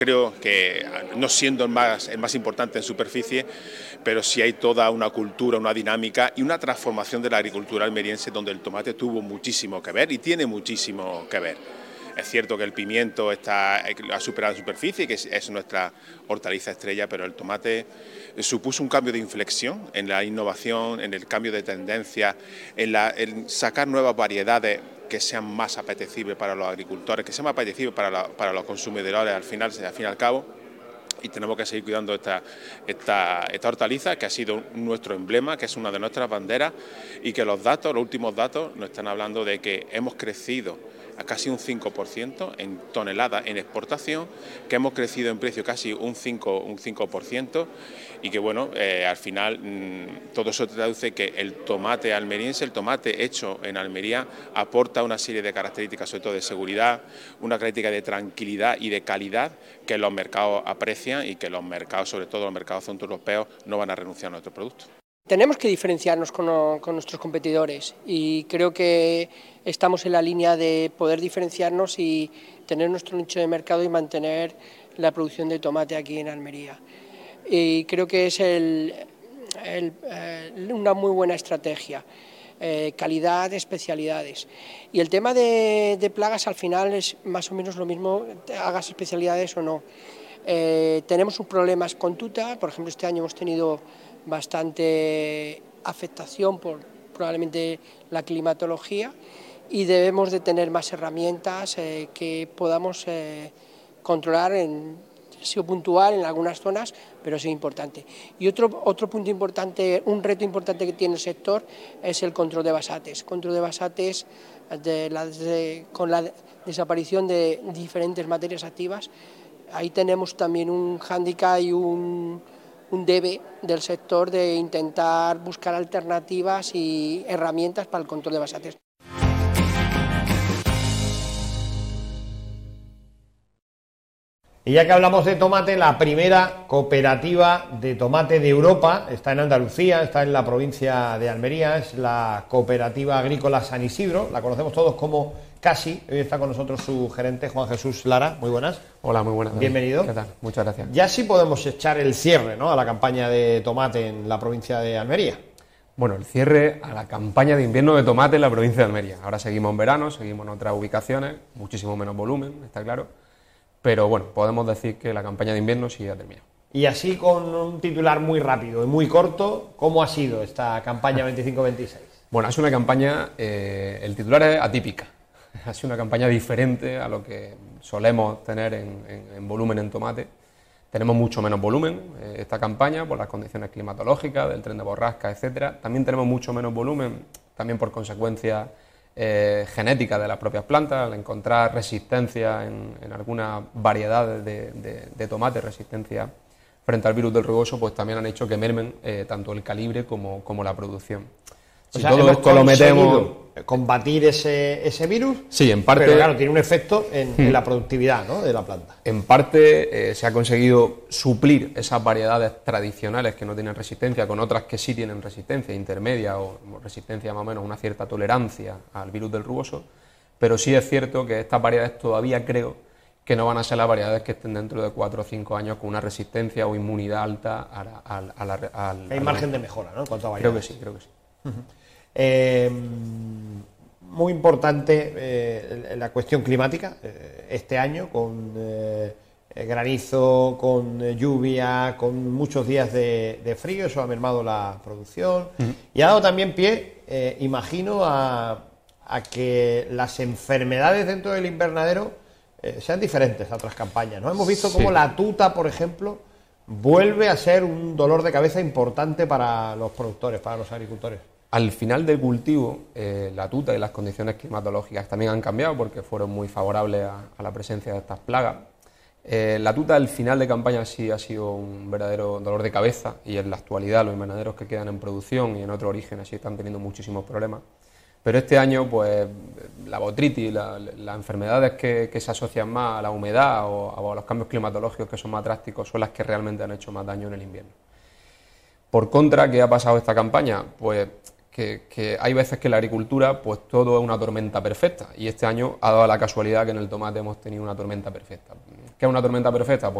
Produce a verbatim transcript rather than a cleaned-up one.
Creo que, no siendo el más, el más importante en superficie, pero sí hay toda una cultura, una dinámica y una transformación de la agricultura almeriense donde el tomate tuvo muchísimo que ver y tiene muchísimo que ver. Es cierto que el pimiento está, ha superado la superficie, que es, es nuestra hortaliza estrella, pero el tomate supuso un cambio de inflexión en la innovación, en el cambio de tendencia, en, la, en sacar nuevas variedades que sean más apetecibles para los agricultores, que sean más apetecibles para, la, para los consumidores al final, al fin y al cabo. Y tenemos que seguir cuidando esta, esta, esta hortaliza, que ha sido nuestro emblema, que es una de nuestras banderas, y que los datos, los últimos datos, nos están hablando de que hemos crecido a casi un cinco por ciento en toneladas en exportación, que hemos crecido en precio casi un cinco por ciento, y que bueno, eh, al final mmm, todo eso traduce que el tomate almeriense, el tomate hecho en Almería, aporta una serie de características, sobre todo de seguridad, una característica de tranquilidad y de calidad que los mercados aprecian y que los mercados, sobre todo los mercados centroeuropeos, no van a renunciar a nuestro producto. Tenemos que diferenciarnos con, con nuestros competidores y creo que estamos en la línea de poder diferenciarnos y tener nuestro nicho de mercado y mantener la producción de tomate aquí en Almería. Y creo que es el, el, eh, una muy buena estrategia. Eh, calidad, especialidades. Y el tema de, de plagas al final es más o menos lo mismo, hagas especialidades o no. Eh, tenemos sus problemas con tuta, por ejemplo este año hemos tenido bastante afectación por probablemente la climatología y debemos de tener más herramientas eh, que podamos eh, controlar, en, ha sido puntual en algunas zonas, pero es importante. Y otro, otro punto importante, un reto importante que tiene el sector es el control de basates. Control de basates de la, de, con la desaparición de diferentes materias activas. Ahí tenemos también un hándicap y un, un debe del sector de intentar buscar alternativas y herramientas para el control de basates. Y ya que hablamos de tomate, la primera cooperativa de tomate de Europa está en Andalucía, está en la provincia de Almería, es la Cooperativa Agrícola San Isidro, la conocemos todos como CASI. Hoy está con nosotros su gerente Juan Jesús Lara. Muy buenas. Hola, muy buenas. Bienvenido. ¿Qué tal? Muchas gracias. Ya sí podemos echar el cierre, ¿no?, a la campaña de tomate en la provincia de Almería. Bueno, el cierre a la campaña de invierno de tomate en la provincia de Almería. Ahora seguimos en verano, seguimos en otras ubicaciones, muchísimo menos volumen, está claro. Pero bueno, podemos decir que la campaña de invierno sí ha terminado. Y así, con un titular muy rápido y muy corto, ¿cómo ha sido esta campaña veinticinco veintiséis? Bueno, ha sido una campaña, eh, el titular es atípica. Ha sido una campaña diferente a lo que solemos tener en, en, en volumen en tomate. Tenemos mucho menos volumen eh, esta campaña por las condiciones climatológicas, del tren de borrasca, etcétera. También tenemos mucho menos volumen, también por consecuencia Eh, genética de las propias plantas, al encontrar resistencia en, en algunas variedades de, de, de tomate, resistencia frente al virus del rugoso, pues también han hecho que mermen eh, tanto el calibre como, como la producción. Si o sea, todo esto lo metemos... combatir ese, ese virus, sí, en parte, pero claro, tiene un efecto en, hmm. en la productividad, ¿no?, de la planta. En parte eh, se ha conseguido suplir esas variedades tradicionales que no tienen resistencia con otras que sí tienen resistencia intermedia o resistencia más o menos, una cierta tolerancia al virus del rugoso, pero sí es cierto que estas variedades todavía creo que no van a ser las variedades que estén dentro de cuatro o cinco años con una resistencia o inmunidad alta a la... A la, a la al, Hay al margen de mejora, ¿no?, en cuanto a variedades. Creo que sí, creo que sí. Uh-huh. Eh, muy importante eh, la cuestión climática eh, este año, con eh, granizo, con eh, lluvia, con muchos días de, de frío. Eso ha mermado la producción uh-huh. y ha dado también pie, eh, imagino, a, a que las enfermedades dentro del invernadero eh, sean diferentes a otras campañas, ¿no? Hemos visto sí. cómo la tuta, por ejemplo, vuelve a ser un dolor de cabeza importante para los productores, para los agricultores. Al final del cultivo, eh, la tuta y las condiciones climatológicas también han cambiado porque fueron muy favorables a, a la presencia de estas plagas. Eh, la tuta al final de campaña sí ha sido un verdadero dolor de cabeza y en la actualidad los invernaderos que quedan en producción y en otro origen así están teniendo muchísimos problemas. Pero este año, pues, la botritis, la, las enfermedades que, que se asocian más a la humedad o, o a los cambios climatológicos que son más drásticos son las que realmente han hecho más daño en el invierno. Por contra, ¿qué ha pasado esta campaña? Pues Que, que hay veces que en la agricultura pues todo es una tormenta perfecta y este año ha dado la casualidad que en el tomate hemos tenido una tormenta perfecta. ¿Qué es una tormenta perfecta? Pues